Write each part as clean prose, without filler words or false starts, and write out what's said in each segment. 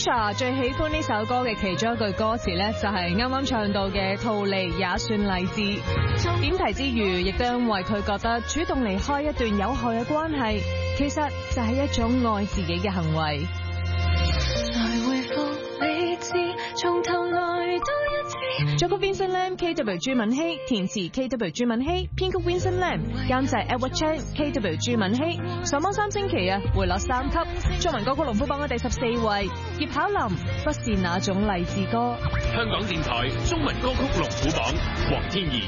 Misha 最喜歡呢首歌嘅其中一句歌詞咧，就係啱啱唱到嘅逃離也算勵志。點題之餘，亦都因為佢覺得主動離開一段有害嘅關係，其實就係一種愛自己嘅行為。作曲 Vincent Lam KW 朱敏希，填詞 KW 朱敏希，編曲 Vincent Lam， 監製 Edward Chan KW 朱敏希。上網3星期回落3級，中文歌曲龍虎榜嘅第14位。葉巧琳不是那種勵志歌。 香港電台中文歌曲龍虎榜，黃天怡。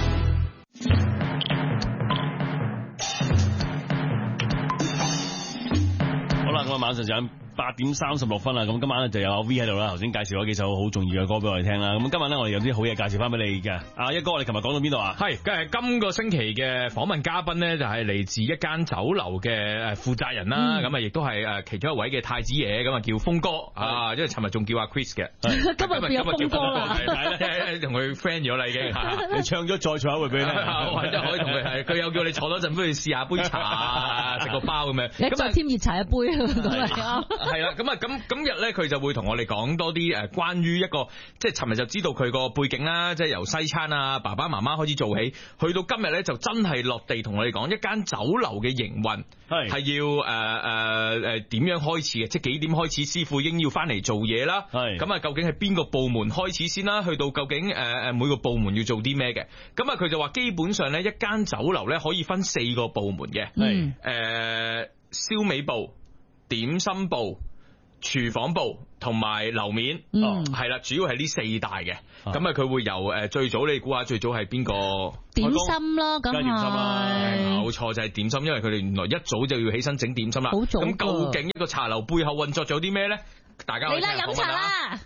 好啦，咁晚上就8點36分啦，咁今晚咧就有 V 喺度啦。頭先介紹咗幾首好重要嘅歌俾我哋聽啦。咁今晚咧我哋有啲好嘢介紹翻俾你嘅。阿一哥，我哋琴日講到邊度啊？ 係，今個星期嘅訪問嘉賓咧就係嚟自一間酒樓嘅負責人啦。咁亦都係其中一位嘅太子爺，咁叫峰哥啊。因為尋日仲叫阿 Chris 嘅， 今日叫峰哥啦， 同佢 friend 咗啦已經。 你唱咗再唱一回俾你，或者可以同佢佢又叫你坐多陣，不如試下杯茶，食個包咁樣。 你再添熱茶一杯咁啊！ 係啦，咁今日咧佢就會同我哋講多啲關於一個，即係尋日就知道佢個背景啦，即係由西餐啊爸爸媽媽開始做起，去到今日咧就真係落地同我哋講一間酒樓嘅營運係要點樣開始嘅，即係幾點開始師傅應要翻嚟做嘢啦。咁啊，究竟係邊個部門開始先啦？去到究竟每個部門要做啲咩嘅？咁啊佢就話基本上咧一間酒樓咧可以分4個部門嘅，燒味部、點心部、廚房部同埋樓面，係啦，主要係呢4大嘅。咁啊，佢會由最早你估下最早係邊個？ 點心咯，咁點心啦，冇錯就係點心，因為佢哋原來一早就要起身整點心啦。 好早。 咁究竟一個茶樓背後運作咗啲咩咧？大家嚟啦，飲茶啦！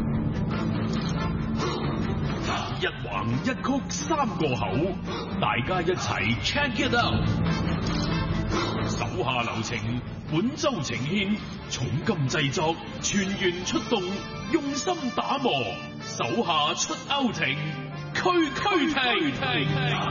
一橫一曲3個口，大家一齊 check it out。手下留情，本周呈獻重金製作，全員出動，用心打磨，手下出歐庭，區區停。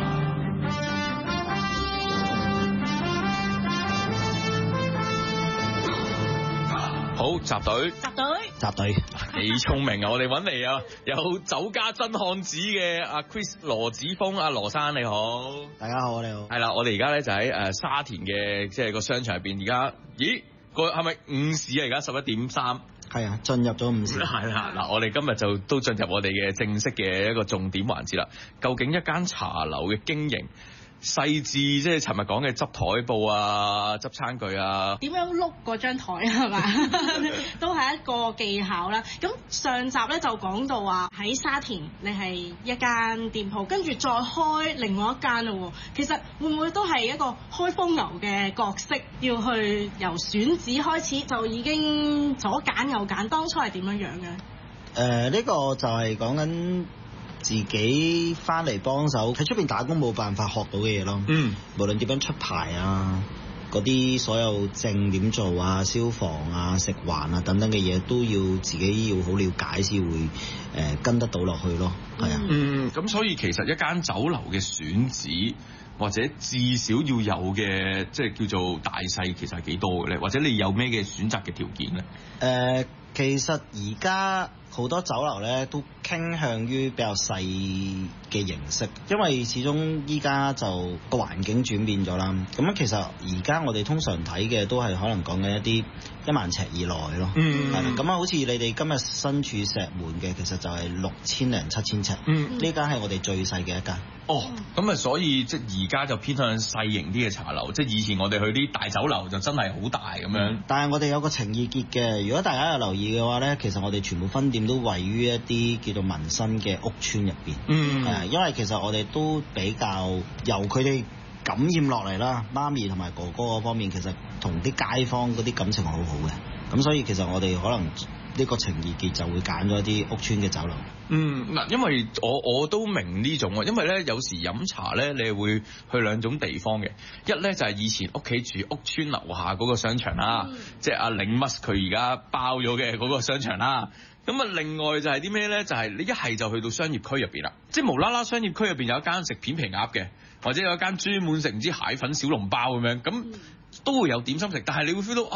好，集隊，幾聰明啊！我哋揾嚟啊，有酒家真漢子嘅阿 Chris 羅子峰，阿羅生你好， 大家好，你好。 係啦，我哋而家咧就喺沙田嘅即係個商場入邊，而家咦個係咪午市啊？而家11點3， 係啊，進入咗午市。 係啦，嗱，我哋今日就都進入我哋嘅正式嘅一個重點環節啦。究竟一間茶樓嘅經營細緻，即係尋日講嘅執台布啊、執餐具啊， 點樣碌嗰張台係嘛，都係一個技巧啦。咁上集咧就講到話喺沙田你係一間店鋪，跟住再開另外一間咯。其實會唔會都係一個開風牛嘅角色，要去由選址開始就已經左揀右揀？當初係點樣樣嘅？ 呢個就係講緊自己翻嚟幫手喺出邊打工冇辦法學到嘅嘢咯。無論點樣出牌啊，嗰啲所有證點做啊、消防啊、食環啊等等嘅嘢，都要自己要好了解先會跟得到落去咯。係啊。 咁所以其實一間酒樓嘅選址或者至少要有嘅即係叫做大細，其實係幾多嘅咧？或者你有咩嘅選擇嘅條件咧？ 其實而家好多酒樓咧都傾向於比較細嘅形式，因為始終依家就個環境轉變咗啦。咁其實而家我哋通常睇嘅都係可能講緊一啲1萬尺以內咯。係啦。咁好似你哋今日身處石門嘅，其實就係6000零7000尺。呢間係我哋最細嘅一間。 咁啊，所以即係而家就偏向細型啲嘅茶樓，即係以前我哋去啲大酒樓就真係好大咁樣。 但係我哋有個情意結嘅，如果大家有留意嘅話咧，其實我哋全部分店都位於一啲叫做民生嘅屋邨入邊。因為其實我哋都比較由佢哋感染落嚟啦，媽咪同埋哥哥嗰方面，其實同啲街坊嗰啲感情好好嘅。咁所以其實我哋可能呢個情意結就會揀咗啲屋邨嘅酒樓。 嗱，因為我都明呢種，因為咧有時飲茶咧，你會去2種地方嘅。一咧就係以前屋企住屋邨樓下嗰個商場啦，即係阿領乜佢而家包咗嘅嗰個商場啦。咁啊，另外就係啲咩咧？就係你一係就去到商業區入邊啦，即係無啦啦商業區入邊有一間食片皮鴨嘅，或者有一間專門食唔知蟹粉小籠包咁樣，咁都會有點心食，但係你會 feel 到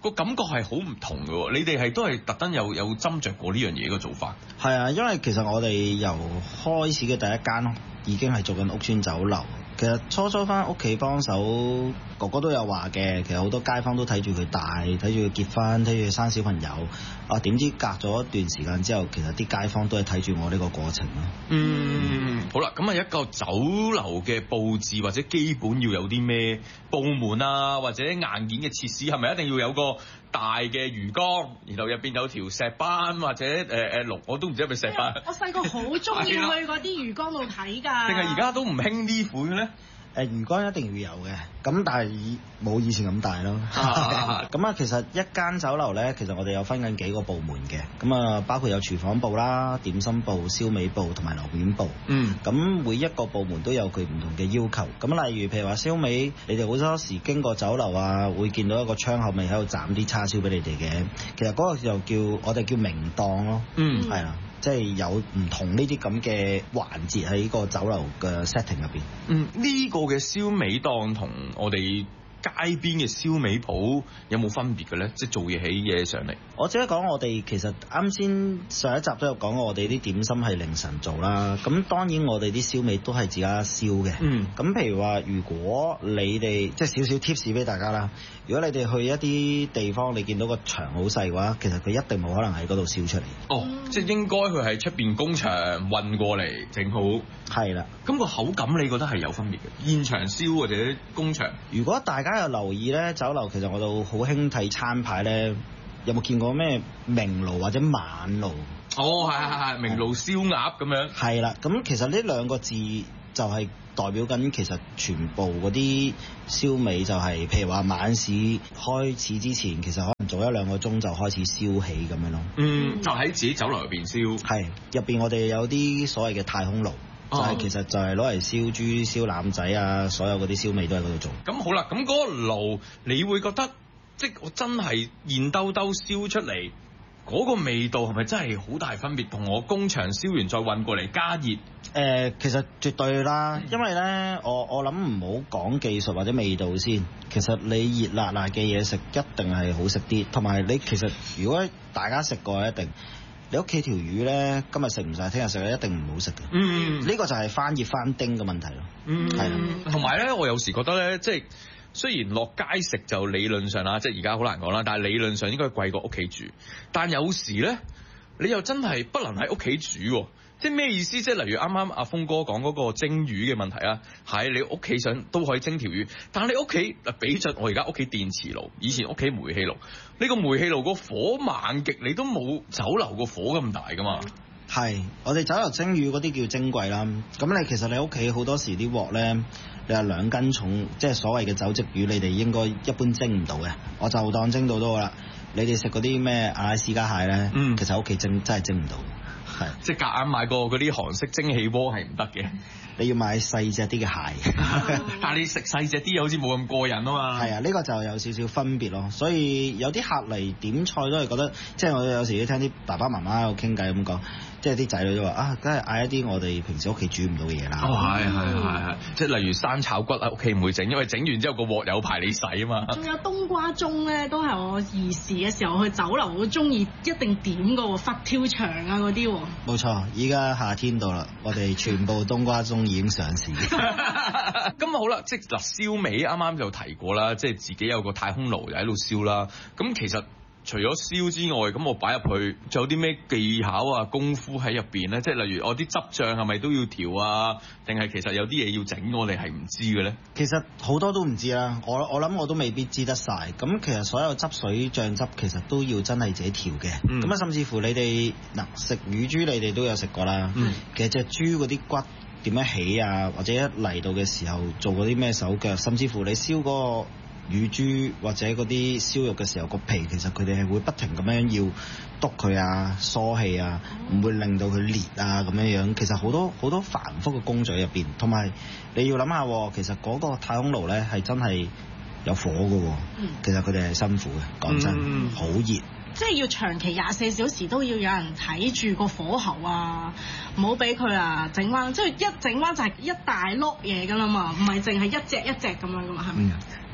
個感覺係好唔同嘅喎。你哋係都係特登有斟酌過呢樣嘢嘅做法。 係啊，因為其實我哋由開始嘅第一間已經係做緊屋邨酒樓。其實初翻屋企幫手，哥哥都有話嘅。其實好多街坊都睇住佢大，睇住佢結婚，睇住佢生小朋友。啊，點知隔咗一段時間之後，其實啲街坊都係睇住我呢個過程咯。 好啦，咁啊一個酒樓嘅佈置或者基本要有啲咩部門啊，或者硬件嘅設施，係咪一定要有個大嘅魚缸，然後入邊有條石斑或者龍，我都唔知係咪石斑。 我細個好中意去嗰啲魚缸度睇㗎。 定係而家都唔興呢款嘅咧？ 魚缸一定要有嘅，咁但係冇以前咁大咯。咁啊，其實一間酒樓呢，其實我哋有分緊幾個部門嘅，咁啊包括有廚房部啦、點心部、燒味部同埋樓面部。咁每一個部門都有佢唔同嘅要求。咁例如譬如話燒味，你哋好多時經過酒樓啊，會見到一個窗口咪喺度斬啲叉燒俾你哋嘅。其實嗰個就叫我哋叫明檔咯。係啦。即係有唔同呢啲咁嘅環節喺個酒樓嘅 setting 入邊。 呢個嘅燒味檔同我哋街邊嘅燒味鋪有冇分別嘅咧？即係做嘢起嘢上嚟。 我只係講我哋其實啱先上一集都有講過，我哋啲點心係凌晨做啦。咁當然我哋啲燒味都係自家燒嘅。咁譬如話，如果你哋即係少少 tips 俾大家啦。如果你哋去一啲地方，你見到個場好細嘅話，其實佢一定冇可能喺嗰度燒出嚟。 即係應該佢喺出邊工場運過嚟整好。 係啦。 咁個口感你覺得係有分別嘅？現場燒或者工場？ 如果大家有留意咧，酒樓其實我都好興睇餐牌咧，有冇見過咩明爐或者晚爐？ 係明爐燒鴨咁樣。係啦，咁其實呢兩個字就係代表緊其實全部嗰啲燒味就係、譬如話晚市開始之前，其實可能早1-2個鐘就開始燒起咁樣咯。 就喺自己酒樓入邊燒。係入邊我哋有啲所謂嘅太空爐。就係其實就係攞嚟燒豬、燒腩仔啊，所有嗰啲燒味都喺嗰度做。 咁好啦，咁嗰個爐你會覺得，即係我真係現兜兜燒出嚟嗰個味道係咪真係好大分別？同我工場燒完再運過嚟加熱？ 其實絕對啦，因為咧，我諗唔好講技術或者味道先。其實你熱辣辣嘅嘢食一定係好食啲，同埋你其實如果大家食過一定。你屋企條魚咧，今日食唔晒，聽日食咧一定唔好食嘅。呢個就係翻熱翻叮嘅問題咯。係啦。 同埋咧，我有時覺得咧，即係雖然落街食就理論上啦，即係而家好難講啦，但係理論上應該貴過屋企煮。但有時咧，你又真係不能喺屋企煮喎。即係咩意思？即係例如啱啱阿峰哥講嗰個蒸魚嘅問題啊，係你屋企想都可以蒸條魚，但係你屋企比著我而家屋企電磁爐，以前屋企煤氣爐，呢個煤氣爐個火猛極，你都冇酒樓個火咁大噶嘛。 係，我哋酒樓蒸魚嗰啲叫蒸櫃啦。咁你其實你屋企好多時啲鑊咧，你係2斤重，即係所謂嘅酒鯽魚，你哋應該一般蒸唔到嘅。我就當蒸到都好啦。你哋食嗰啲咩阿拉斯加蟹咧，其實屋企蒸真係蒸唔到。係， 即係夾硬買個嗰啲韓式蒸汽鍋係唔得嘅， 你要買細隻啲嘅蟹。 但係你食細隻啲好似冇咁過癮啊嘛。 係啊，呢個就有少少分別咯。所以有啲客嚟點菜都係覺得，即係我有時都聽啲爸爸媽媽喺度傾偈咁講，即係啲仔女都話啊，梗係嗌一啲我哋平時屋企煮唔到嘅嘢啦。 係，即係例如生炒骨啊，屋企唔會整，因為整完之後個鑊有排你洗啊嘛。 仲有冬瓜盅咧，都係我兒時嘅時候去酒樓好中意一定點嘅喎，佛跳牆啊嗰啲喎。 冇錯，依家夏天到啦，我哋全部冬瓜盅已經上市。 咁好啦，即係嗱燒味啱啱就提過啦，即係自己有個太空爐就喺度燒啦。咁其實除咗燒之外，咁我擺入去，仲有啲咩技巧啊、功夫喺入邊咧？即係例如我啲汁醬係咪都要調啊？定係其實有啲嘢要整，我哋係唔知嘅咧？ 其實好多都唔知啦，我諗我都未必知得晒。咁其實所有汁水醬汁其實都要真係自己調嘅。咁甚至乎你哋嗱食乳豬，你哋都有食過啦。其實隻豬嗰啲骨點樣起啊？或者一嚟到嘅時候做嗰啲咩手腳，甚至乎你燒嗰個乳豬或者嗰啲燒肉嘅時候，個皮其實佢哋係會不停咁樣要篤佢啊、疏氣啊，唔會令到佢裂啊咁樣樣。其實好多繁複嘅工序入邊，同埋你要諗下，其實嗰個太空爐咧係真係有火嘅。其實佢哋係辛苦嘅，講真，好熱。 即係要長期24小時都要有人睇住個火候啊，唔好俾佢啊整彎，即係一整彎就係一大碌嘢㗎啦嘛，唔係淨係一隻一隻咁樣㗎嘛，係咪？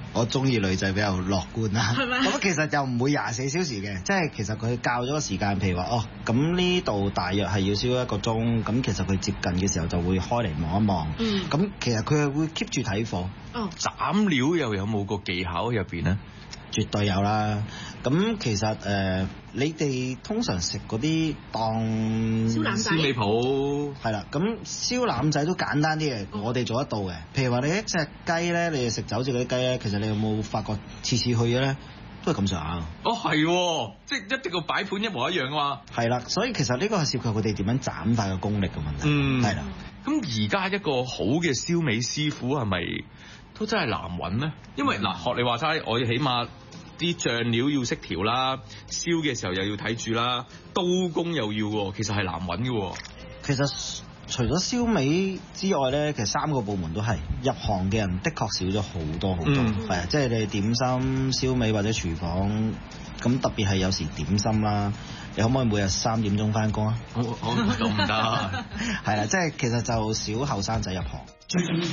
我中意女仔比較樂觀啦。 係咪？ 咁其實就唔會24小時嘅，即係其實佢校咗個時間，譬如話哦，咁呢度大約係要燒1個鐘，咁其實佢接近嘅時候就會開嚟望一望。咁其實佢係會 keep 住睇火。 斬料又有冇個技巧入邊咧？ 絕對有啦。咁其實你哋通常食嗰啲當燒腩仔、 燒味鋪係啦，咁燒腩仔都簡單啲嘅，我哋做得到嘅。譬如話你一隻雞咧，你哋食酒席嗰啲雞咧，其實你有冇發覺次次去嘅咧都係咁上下？ 係，即係一定個擺盤一模一樣啊嘛。 係啦，所以其實呢個係涉及佢哋點樣斬法嘅功力嘅問題。係啦。 咁而家一個好嘅燒味師傅係咪都真係難揾咧？因為嗱，學你話齋，我起碼啲醬料要識調啦，燒嘅時候又要睇住啦，刀工又要喎，其實係難揾嘅喎。 其實除咗燒味之外咧，其實3個部門都係入行嘅人的確少咗好多好多。係啊，即係你點心、燒味或者廚房，咁特別係有時點心啦，你可唔可以每日3點鐘翻工啊？ 我唔得。 係啦，即係其實就少後生仔入行。